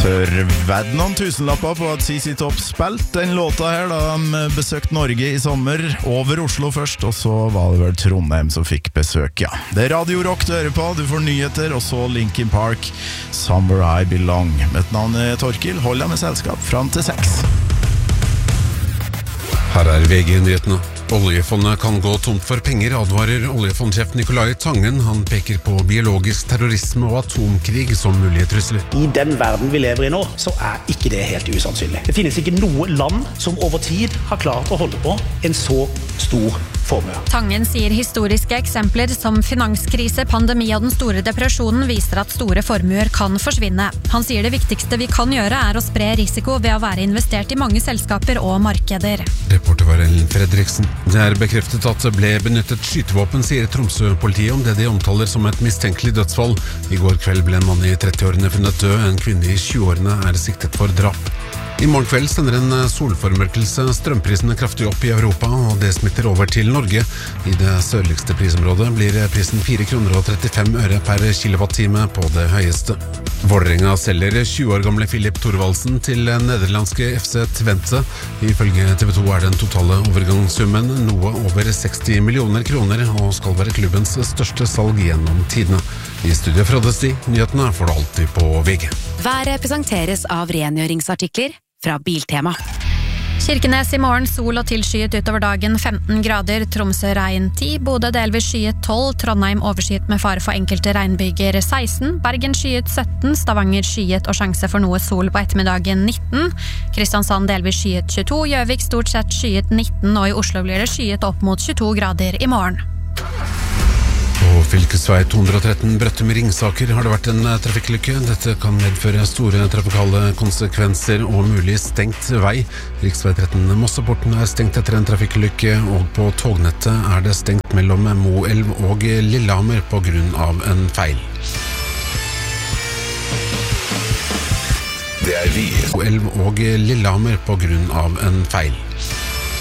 Tørrvedd noen tusenlapper på at CC Top spilte den låta her da de besøkte Norge i sommer. Over Oslo først, og så var det vel Trondheim som fikk besøk, ja. Det er Radio Rock du hører på, du får nyheter, og så Linkin Park, Somewhere I Belong. Mitt navn er Torkil, hold deg med selskap fram til 6. Her er VG-nyhetene. Oljefondet kan gå tomt for penger, advarer oljefondsjef Nicolai Tangen. Han peker på biologisk terrorisme og atomkrig som mulige trusler. I den verden vi lever i nå, så er ikke det helt usannsynlig. Det finnes ikke noe land som over tid har klart å holde på en så stor formue. Tangen sier historiske eksempler som finanskrise, pandemi og den store depresjonen viser at store formuer kan forsvinne. Han sier det viktigste vi kan gjøre er å spre risiko ved å være investert i mange selskaper og markeder. Reporter var Ellen Fredriksen. Det er bekreftet at det ble benyttet skytevåpen, sier Tromsø-politiet om det de omtaler som et mistenkelig dødsfall. I går kveld ble en mann i 30-årene funnet død, en kvinne i 20-årene er siktet for drap. I morgen kveld sender en solformørkelse strømprisene kraftig opp i Europa, og det smitter over til Norge. I det sørligste prisområdet blir prisen 4,35 kroner per kilowattime på det høyeste. Vålerenga selger 20 år gamle Filip Thorvaldsen til nederlandske FC Twente. Ifølge TV 2 er den totale overgangssummen noe over 60 millioner kroner, og skal være klubbens største salg gjennom tidene. I studio Frode Sti, nyhetene får du alltid på VG. Været presenteres av rengjøringsartikler fra Biltema. Kirkenes i morgen, sol og tilskyet utover dagen, 15 grader, Tromsø regn 10, Bodø delvis skyet 12, Trondheim overskyet med fare for enkelte regnbyger 16, Bergen skyet 17, Stavanger skyet og sjanse for noe sol på ettermiddagen 19, Kristiansand delvis skyet 22, Gjøvik stort sett skyet 19, og i Oslo blir det skyet opp mot 22 grader i morgen. På fylkesvei 213 Brøttum-Ringsaker har det vært en trafikklykke. Dette kan medføre store trafikale konsekvenser og mulig stengt vei. Riksvei 13 Mosseporten er stengt etter en trafikklykke, og på tognettet er det stengt mellom Moelv og Lillehammer på grunn av en feil. Det er Moelv og Lillehammer på grunn av en feil.